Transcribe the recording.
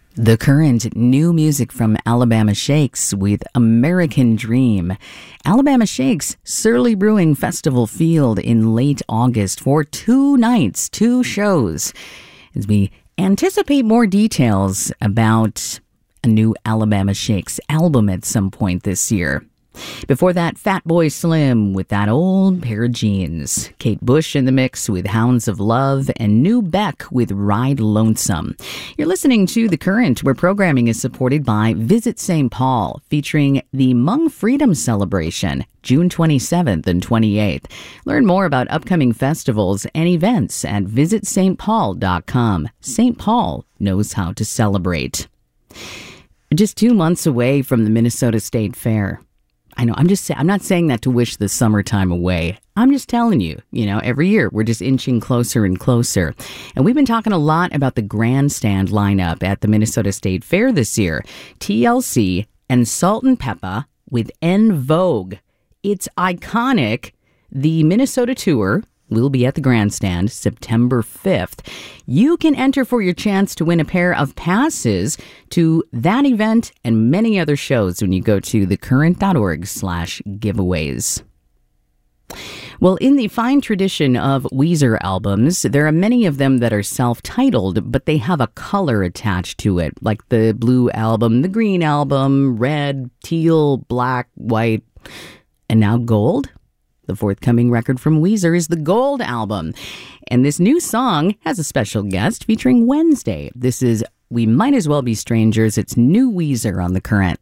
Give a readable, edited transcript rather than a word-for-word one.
The Current, new music from Alabama Shakes with American Dream. Alabama Shakes, Surly Brewing Festival Field in late August for 2 nights, 2 shows. As we anticipate more details about a new Alabama Shakes album at some point this year. Before that, Fatboy Slim with That Old Pair of Jeans. Kate Bush in the mix with Hounds of Love, and New Beck with Ride Lonesome. You're listening to The Current, where programming is supported by Visit St. Paul, featuring the Hmong Freedom Celebration, June 27th and 28th. Learn more about upcoming festivals and events at visitstpaul.com. St. Paul knows how to celebrate. Just 2 months away from the Minnesota State Fair. I know, I'm not saying that to wish the summertime away. I'm just telling you, every year we're just inching closer and closer. And we've been talking a lot about the grandstand lineup at the Minnesota State Fair this year. TLC and Salt-N-Pepa with En Vogue. It's iconic. The Minnesota tour will be at the grandstand September 5th. You can enter for your chance to win a pair of passes to that event and many other shows when you go to thecurrent.org/giveaways. Well, in the fine tradition of Weezer albums, there are many of them that are self-titled, but they have a color attached to it, like the blue album, the green album, red, teal, black, white, and now gold. The forthcoming record from Weezer is the Gold album. And this new song has a special guest featuring Wednesday. This is We Might As Well Be Strangers. It's new Weezer on The Current.